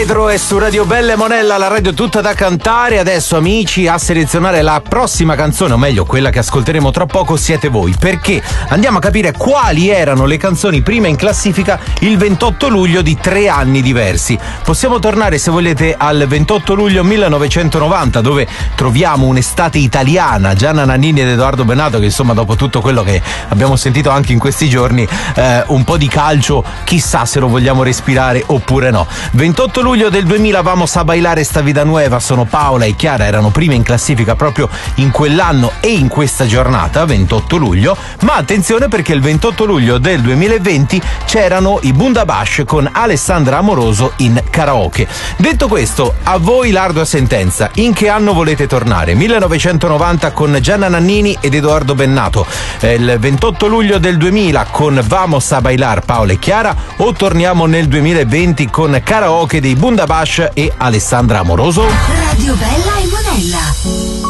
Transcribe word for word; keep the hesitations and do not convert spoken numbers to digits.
Retro è su Radio Belle Monella, la radio tutta da cantare. Adesso, amici, a selezionare la prossima canzone, o meglio quella che ascolteremo tra poco, siete voi, perché andiamo a capire quali erano le canzoni prima in classifica il ventotto luglio di tre anni diversi. Possiamo tornare, se volete, al ventotto luglio millenovecentonovanta, dove troviamo un'estate italiana, Gianna Nannini ed Edoardo Bennato, che insomma, dopo tutto quello che abbiamo sentito anche in questi giorni, eh, un po' di calcio chissà se lo vogliamo respirare oppure no. ventotto luglio del duemila, Vamos a bailare esta vida nueva, sono Paola e Chiara, erano prime in classifica proprio in quell'anno e in questa giornata, ventotto luglio. Ma attenzione, perché il ventotto luglio del duemilaventi c'erano i Bundabash con Alessandra Amoroso in karaoke. Detto questo, a voi l'ardua sentenza: in che anno volete tornare? millenovecentonovanta con Gianna Nannini ed Edoardo Bennato, eh, il ventotto luglio del duemila con Vamos a bailar Paola e Chiara, o torniamo nel duemilaventi con karaoke dei Bundabash e Alessandra Amoroso? Radio Bella e Monella.